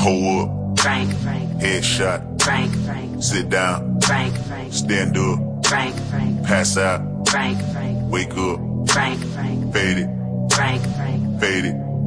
Pull up, Frank, headshot, Frank, sit down, Frank, stand up, Frank, pass out, Frank, wake up, Frank, fade it, Frank, fade it.